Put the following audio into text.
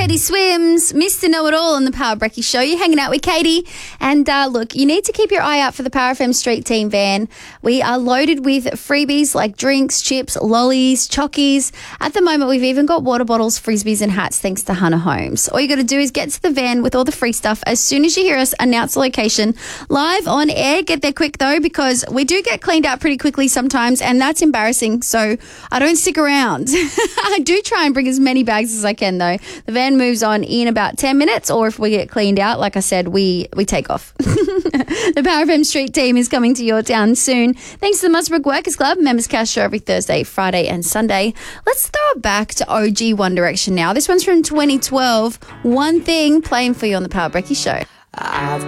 Katie Swims, Mr. Know-It-All on the Power Brekkie Show. You're hanging out with Katie. And look, you need to keep your eye out for the Power FM Street Team van. We are loaded with freebies like drinks, chips, lollies, chockies. At the moment, we've even got water bottles, frisbees and hats thanks to Hunter Homes. All you got to do is get to the van with all the free stuff. As soon as you hear us announce the location live on air, get there quick though, because we do get cleaned out pretty quickly sometimes, and that's embarrassing. So I don't stick around. I do try and bring as many bags as I can though. The van moves on in about 10 minutes, or if we get cleaned out, like I said, we take off. The Power FM Street Team is coming to your town soon. Thanks to the Musbrook Workers Club. Members Cash Show every Thursday, Friday and Sunday. Let's throw it back to OG One Direction now. This one's from 2012. One Thing, playing for you on the Power Brekkie Show. I've